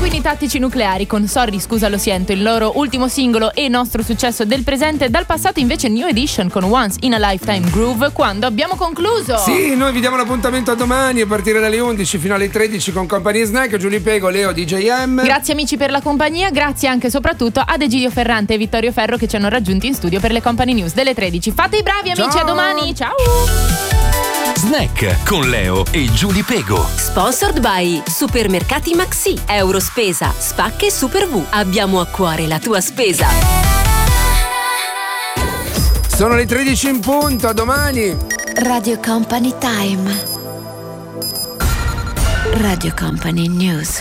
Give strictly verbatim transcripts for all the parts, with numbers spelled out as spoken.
Pinguini Tattici Nucleari con Sorry Scusa Lo Siento, il loro ultimo singolo e nostro successo del presente. Dal passato invece New Edition con Once in a Lifetime Groove, quando abbiamo concluso. Sì, noi vi diamo l'appuntamento a domani a partire dalle undici fino alle tredici con Company Snack, Giulia Pego, Leo D J M. Grazie amici per la compagnia, grazie anche e soprattutto ad Egidio Ferrante e Vittorio Ferro che ci hanno raggiunti in studio per le Company News delle tredici. Fate i bravi amici, ciao. A domani, ciao. Snack con Leo e Giulia Pego. Sponsored by Supermercati Maxi, Eurospesa, Spacche Super V. Abbiamo a cuore la tua spesa. Sono le tredici in punto, a domani. Radio Company Time. Radio Company News.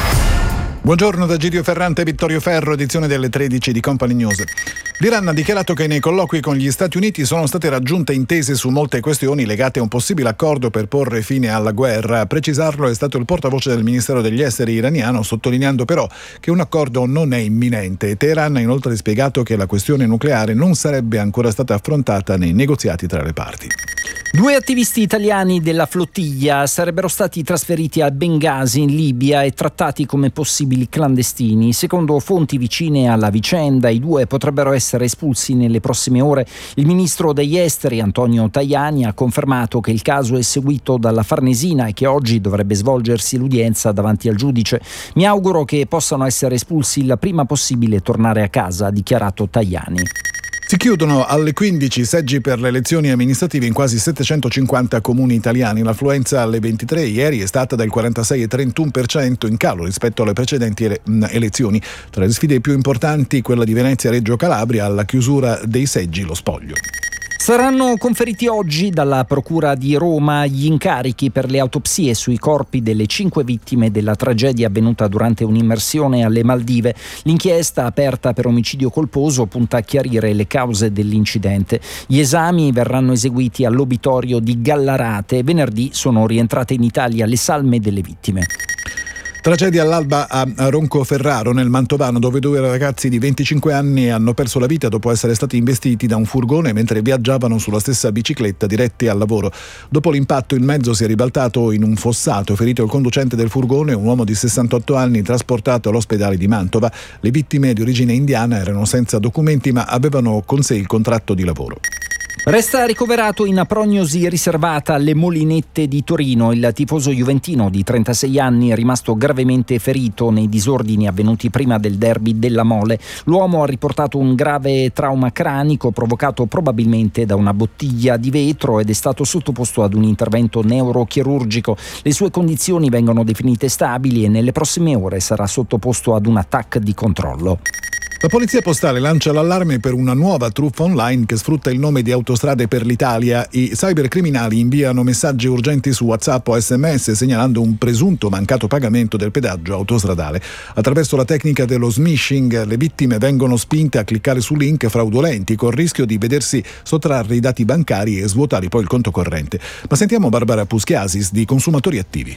Buongiorno da Gidio Ferrante e Vittorio Ferro, edizione delle tredici di Company News. L'Iran ha dichiarato che nei colloqui con gli Stati Uniti sono state raggiunte intese su molte questioni legate a un possibile accordo per porre fine alla guerra. A precisarlo è stato il portavoce del Ministero degli Esteri iraniano, sottolineando però che un accordo non è imminente. Teheran ha inoltre spiegato che la questione nucleare non sarebbe ancora stata affrontata nei negoziati tra le parti. Due attivisti italiani della flottiglia sarebbero stati trasferiti a Bengasi in Libia e trattati come possibili clandestini. Secondo fonti vicine alla vicenda, i due potrebbero essere espulsi nelle prossime ore. Il ministro degli esteri Antonio Tajani ha confermato che il caso è seguito dalla Farnesina e che oggi dovrebbe svolgersi l'udienza davanti al giudice. Mi auguro che possano essere espulsi il prima possibile e tornare a casa, ha dichiarato Tajani. Si chiudono alle quindici seggi per le elezioni amministrative in quasi settecentocinquanta comuni italiani. L'affluenza alle ventitré ieri è stata del quarantasei virgola trentuno per cento, in calo rispetto alle precedenti ele- elezioni. Tra le sfide più importanti quella di Venezia e Reggio Calabria, alla chiusura dei seggi lo spoglio. Saranno conferiti oggi dalla Procura di Roma gli incarichi per le autopsie sui corpi delle cinque vittime della tragedia avvenuta durante un'immersione alle Maldive. L'inchiesta, aperta per omicidio colposo, punta a chiarire le cause dell'incidente. Gli esami verranno eseguiti all'obitorio di Gallarate. Venerdì sono rientrate in Italia le salme delle vittime. Tragedia all'alba a Roncoferraro, nel Mantovano, dove due ragazzi di venticinque anni hanno perso la vita dopo essere stati investiti da un furgone mentre viaggiavano sulla stessa bicicletta diretti al lavoro. Dopo l'impatto il mezzo si è ribaltato in un fossato, ferito il conducente del furgone, un uomo di sessantotto anni trasportato all'ospedale di Mantova. Le vittime di origine indiana erano senza documenti ma avevano con sé il contratto di lavoro. Resta ricoverato in prognosi riservata alle Molinette di Torino. Il tifoso juventino di trentasei anni è rimasto gravemente ferito nei disordini avvenuti prima del derby della Mole. L'uomo ha riportato un grave trauma cranico provocato probabilmente da una bottiglia di vetro ed è stato sottoposto ad un intervento neurochirurgico. Le sue condizioni vengono definite stabili e nelle prossime ore sarà sottoposto ad un A T A C di controllo. La Polizia Postale lancia l'allarme per una nuova truffa online che sfrutta il nome di Autostrade per l'Italia. I cybercriminali inviano messaggi urgenti su WhatsApp o sms segnalando un presunto mancato pagamento del pedaggio autostradale. Attraverso la tecnica dello smishing le vittime vengono spinte a cliccare su link fraudolenti col rischio di vedersi sottrarre i dati bancari e svuotare poi il conto corrente. Ma sentiamo Barbara Puschiasis di Consumatori Attivi.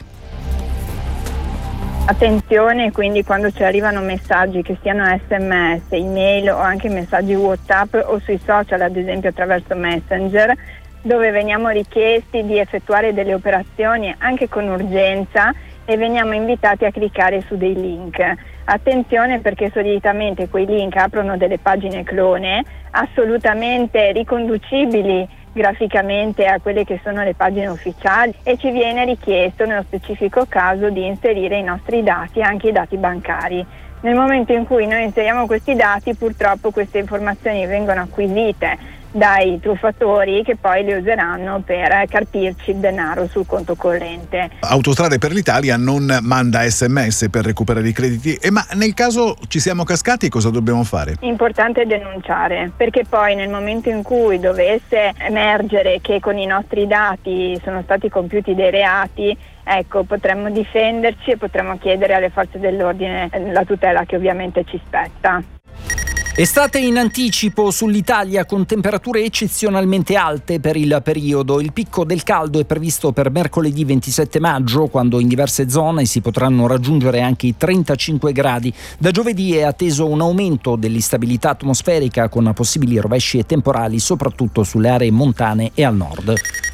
Attenzione quindi quando ci arrivano messaggi che siano sms, email o anche messaggi WhatsApp o sui social, ad esempio attraverso Messenger, dove veniamo richiesti di effettuare delle operazioni anche con urgenza e veniamo invitati a cliccare su dei link. Attenzione perché solitamente quei link aprono delle pagine clone assolutamente riconducibili graficamente a quelle che sono le pagine ufficiali e ci viene richiesto nello specifico caso di inserire i nostri dati, anche i dati bancari. Nel momento in cui noi inseriamo questi dati, purtroppo queste informazioni vengono acquisite dai truffatori che poi le useranno per carpirci il denaro sul conto corrente. Autostrade per l'Italia non manda sms per recuperare i crediti, e ma nel caso ci siamo cascati cosa dobbiamo fare? Importante denunciare, perché poi nel momento in cui dovesse emergere che con i nostri dati sono stati compiuti dei reati, ecco, potremmo difenderci e potremmo chiedere alle forze dell'ordine la tutela che ovviamente ci spetta. Estate in anticipo sull'Italia con temperature eccezionalmente alte per il periodo. Il picco del caldo è previsto per mercoledì ventisette maggio, quando in diverse zone si potranno raggiungere anche i trentacinque gradi. Da giovedì è atteso un aumento dell'instabilità atmosferica con possibili rovesci e temporali, soprattutto sulle aree montane e al nord.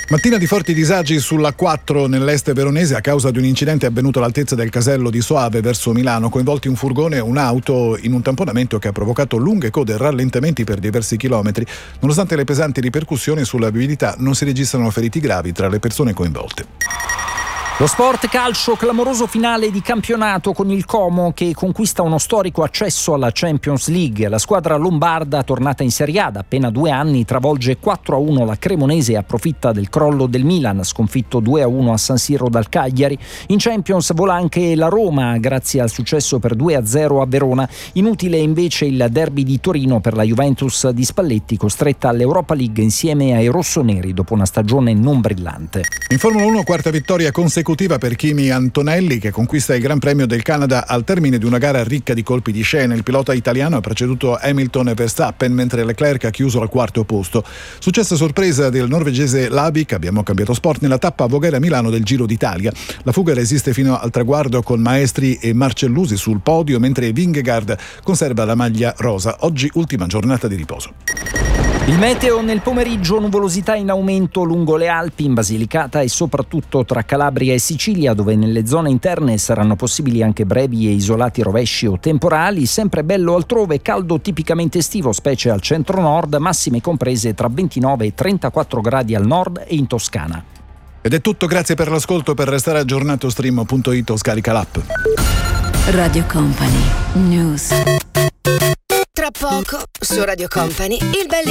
Mattina di forti disagi sulla quattro nell'est veronese a causa di un incidente avvenuto all'altezza del casello di Soave verso Milano, coinvolti un furgone e un'auto in un tamponamento che ha provocato lunghe code e rallentamenti per diversi chilometri. Nonostante le pesanti ripercussioni sulla viabilità, non si registrano feriti gravi tra le persone coinvolte. Lo sport calcio, clamoroso finale di campionato con il Como che conquista uno storico accesso alla Champions League. La squadra lombarda, tornata in Serie A da appena due anni, travolge quattro a uno la Cremonese e approfitta del crollo del Milan, sconfitto due a uno a San Siro dal Cagliari. In Champions vola anche la Roma grazie al successo per due a zero a Verona. Inutile invece il derby di Torino per la Juventus di Spalletti, costretta all'Europa League insieme ai rossoneri dopo una stagione non brillante. In Formula uno, quarta vittoria consecutiva per Kimi Antonelli, che conquista il Gran Premio del Canada al termine di una gara ricca di colpi di scena. Il pilota italiano ha preceduto Hamilton e Verstappen, mentre Leclerc ha chiuso al quarto posto. Successa sorpresa del norvegese Lavik, abbiamo cambiato sport, nella tappa a Voghera-Milano del Giro d'Italia. La fuga resiste fino al traguardo con Maestri e Marcellusi sul podio, mentre Vingegaard conserva la maglia rosa. Oggi ultima giornata di riposo. Il meteo nel pomeriggio, nuvolosità in aumento lungo le Alpi, in Basilicata e soprattutto tra Calabria e Sicilia, dove nelle zone interne saranno possibili anche brevi e isolati rovesci o temporali. Sempre bello altrove, caldo tipicamente estivo, specie al centro-nord, massime comprese tra ventinove e trentaquattro gradi al nord e in Toscana. Ed è tutto, grazie per l'ascolto. Per restare aggiornato stream punto it o scarica l'app. Radio Company News. Tra poco su Radio Company il bel